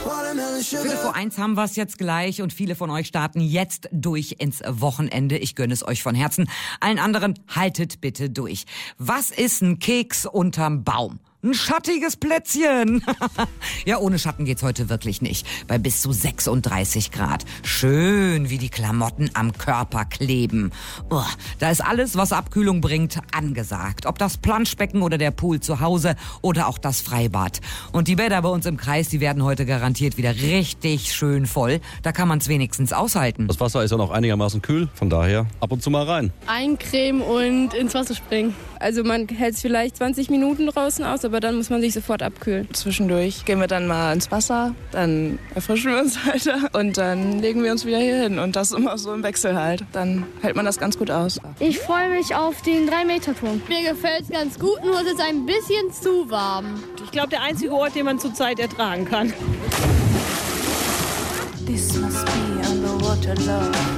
Viertel vor 1 haben wir es jetzt gleich und viele von euch starten jetzt durch ins Wochenende. Ich gönne es euch von Herzen. Allen anderen, haltet bitte durch. Was ist ein Keks unterm Baum? Ein schattiges Plätzchen. Ja, ohne Schatten geht's heute wirklich nicht. Bei bis zu 36 Grad. Schön, wie die Klamotten am Körper kleben. Oh, da ist alles, was Abkühlung bringt, angesagt. Ob das Planschbecken oder der Pool zu Hause oder auch das Freibad. Und die Bäder bei uns im Kreis, die werden heute garantiert wieder richtig schön voll. Da kann man's wenigstens aushalten. Das Wasser ist ja noch einigermaßen kühl, von daher ab und zu mal rein. Eincremen und ins Wasser springen. Also man hält es vielleicht 20 Minuten draußen aus, aber dann muss man sich sofort abkühlen. Zwischendurch gehen wir dann mal ins Wasser, dann erfrischen wir uns weiter und dann legen wir uns wieder hier hin. Und das immer so im Wechsel halt. Dann hält man das ganz gut aus. Ich freue mich auf den 3-Meter-Turm. Mir gefällt es ganz gut, nur es ist ein bisschen zu warm. Ich glaube, der einzige Ort, den man zurzeit ertragen kann. This must be underwater love.